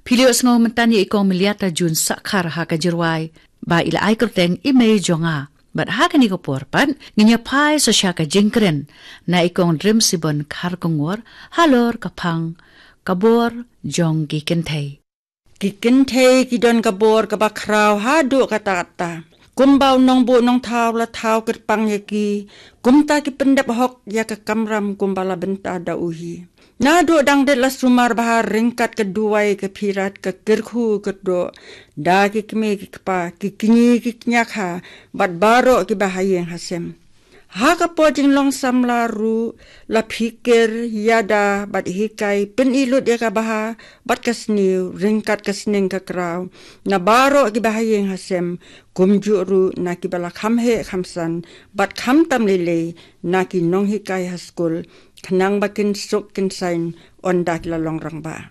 Pilios ngo mentan ya ikong melihat jun sakar ha ka jirwai ba ila ai kerteng ime jonga bat ha ka ni ko porpan nginya pai so sya ka jingkren na ikong dream sibon kar kongor halor kapang kabor jong gi kenthei kidon kabor ka bakraw hadu kata-kata kumbau nong bu nong thau la thau kerpang yaki kumta ki pendap hok ya ka kamram kumbala benta da uhi nado dang de la sumar bahar ringkat kedua ke pirat ke kirku kedo da ki kme ki pa ki kinyi ki nyakha bat baro ki bahayeng hasem ha ka pojing long samla ru la pikir yada bat hikai pen ilut ya ka baha bat kasniu ringkat kasning ka kraw na baro ki bahayeng hasem kumju ru na ki bala khamhe khamsan bat kham tam lele na ki nong hikai haskul kenang bakin sok kin sain ondak la longrang ba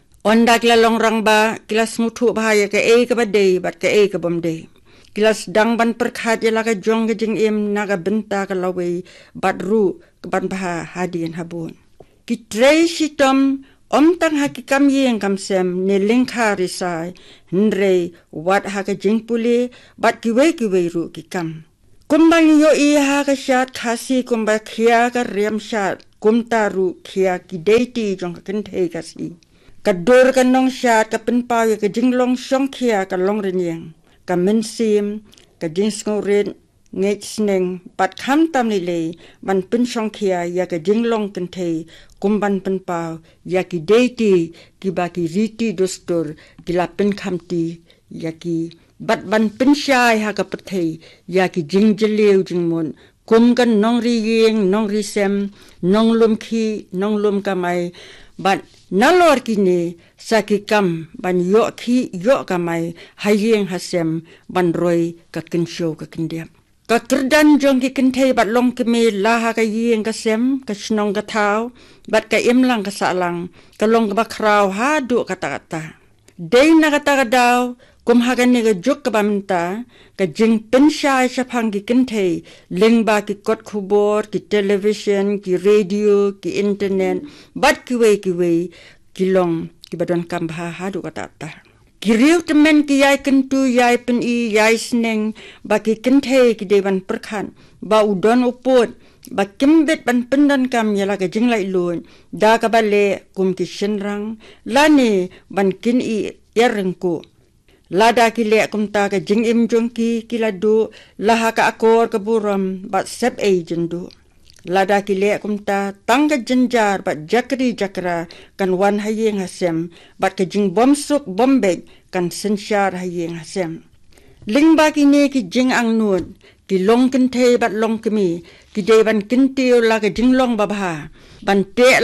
kilas mutu bahaya ke ka badai bat ke ka bomde kilas dang ban perkhat ya laga jong ke jing im naga benta ka lawe bat ru ban baha hadien habun ki trei sitom tang hakikam yeng kamsem ne lingkha risai nre wat ha ka jing puli bat kiwe ru ki kam kumbang yo I ha ka shat khasi kumba khia ka rem shat kumtaru khia ki deiti jong ka kenthe ka si ka dor ka nong shat ka penpa ka jinglong song khia ka long renyeng ka mensim ka jingsngoren ngech sneng pat kham tam ni le ban pen song khia ya ka jinglong kenthe kumban penpa ya ki deiti ki ba ki riti dostor ki la pen khamti ya ki bat ban pen shai ha ka pathe ya ki jingjelew jingmon kum kan nong ri yeng nong ri sem nong lum khi nong lum kamai ban nalor kini sakikam ban yo khi yo kamai hayeng hasem ban roi ka kinsho ka kindiam ka kerdan jong ki kinthe bat long ke me la ha ka yeng ka sem ka snong ka thau bat ka imlang ka salang ka long ka bakraw ha du kata-kata dei na kata daw kum hagan ni ga juk ka bamta ka jing penshai sapang ki kenthe lingba ki kot khubor ki television ki radio ki internet bat ki we ki long ki badon kam ha du kata ta ki riu temen ki yai kentu yai pen I yai sneng ba ki kenthe ki dewan perkhan ba udon upot ba kimbet ban pendan kam yala ka jing lai lun da ka bale kum ki shenrang lani ban kin I yarengku lada ki le kumta ka jing im jongki kiladu laha ka akor ka buram bat sep agendu lada ki le kumta tangga jenjar bat jakra kan wan hayeng hasem bat ka jing bomsuk bombe kan sensyar hayeng hasem lingba ki ne ki jing ang nun ki long kenthe bat long kemi ki deban kintiu la ka jing long babha ban te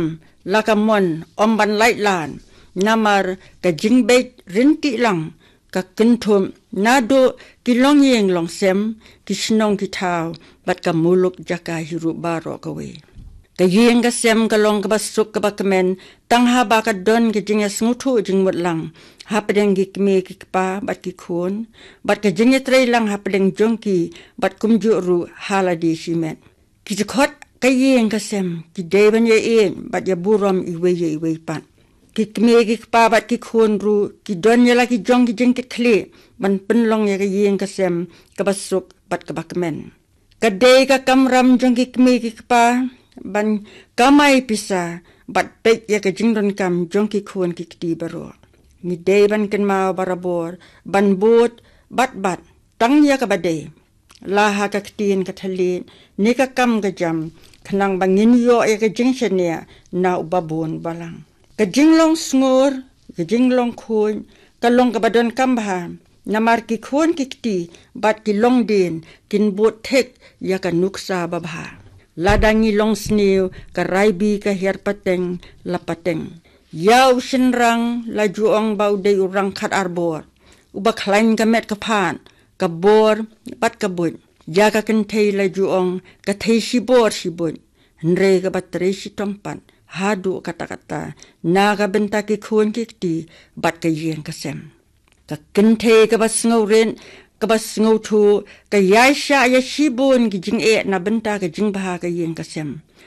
lakamon ban light lan namar ka jingbeit rinti lang ka kentum nado ki long yeng long sem ki snong ki thau bat ka muluk jaka hiru baro ka we ka yeng ka sem ka long ka basuk ka bakmen tang ha ba ka don ki jinga smutu jingmut lang hapdeng ki kme ki pa bat ki khon bat ka jinga trei lang hapdeng jongki bat kumju ru haladi simet ki khot ka yeng ka sem ki deban ye en bat ya buram iwe pan ki kme ki pa bat ki khon ru ki don yala ki jong ki jing ki khle ban penlong ya ka yeng ka sem ka basuk bat ka bakmen ka de ka kamram jong ki kme ki pa ban kamai pisa bat pek ya ka jingdon kam jong ki khon ki ti baro mi de ban ken ma barabor ban bot bat tang ya ka bade la ha ka tin ka thali ni ka kam ga jam khnang bangin yo ya ka jing shania na ubabon balang ka jinglong sngur ka jinglong khon ka long ka badon kambha namar ki khon ki ti bat ki long din kin bot thek ya ka nuksa babha ladangi long snew ka raibi ka herpateng lapateng yaw shinrang la juong baude urang khat arbor uba khlain ka met ka phan ka bor bat ka bun ya ka kentei la juong ka thei shibor nre ka batre shi tompan hadu kata-kata naga benta ki khon ki ti bat ka yeng ka sem ka kenthe ka basngauren ka basngau thu ka yaisha ya shibon ki jing e na benta ka jing baha ka yeng ka sem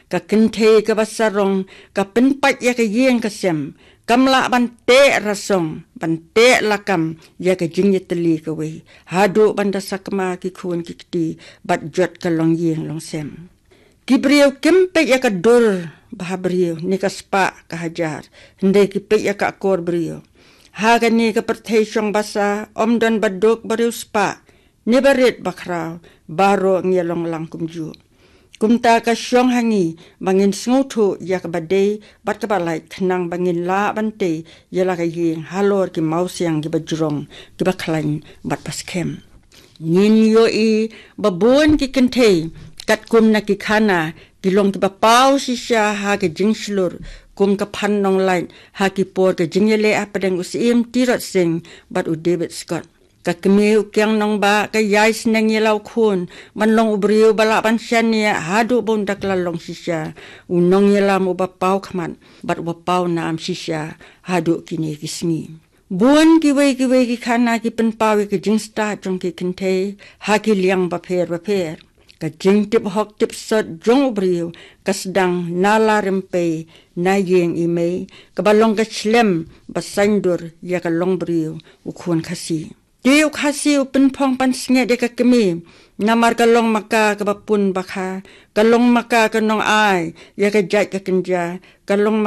ka kente ka basarong ka penpat ya ka yeng ka sem kamla bante rasong bante lakam ya ka jingye teli ka we hadu banda sakma ki kun kikti bat jot ka long yeng long sem kibriyo kempe ya ka dur bahabriyo ni ka spa ka hajar hende kipe ya ka akor briyo haga ni ka perteshong basa omdon badok bariyo spa ni barit bakraw baro ngelong langkum ju kumta ka syong hangi bangin sngutu ya ka badai bat ka balai thnang bangin la bante yala ka yeng halor ki mausiang ki bajrong ki bakhlain bat paskem nin yo I babun ki kente kat kum na ki khana kilong ki bapau sisya ha ke jingslur kum ka pannong lain ha ki por ke jingyele apadeng usim tirot sing bat u David Scott ka kemiu kyang nong ba ka yai sneng yelau khun man long ubriu bala ban shania hadu bon dak la long sisya unong yelam u bapau khman bat u bapau nam sisya hadu kini kisngi buan ki wei ki khana ki pen pawe ki jingsta jong ki kente ha ki liang ba pher ka jing tip hok tip sot jong ubriu ka sedang nala rempe na yeng ime ka balong ka chlem ba sandur ya ka long briu u khun khasi Diu khasi upin pong pan snge de ka kemi namar ka long maka ka bapun bakha ka long maka ka nong ai ya ka jai ka kenja ka long